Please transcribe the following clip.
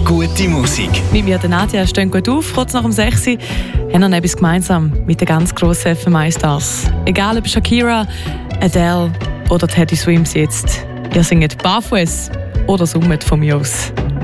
gute Musik. Mit mir, der Nadja, stehen gut auf. Kurz nach dem 6 Uhr haben wir noch etwas gemeinsam mit den ganz grossen FMI-Stars. Egal ob Shakira, Adele oder Teddy Swims jetzt. Ihr singt barfuß oder summt von mir aus.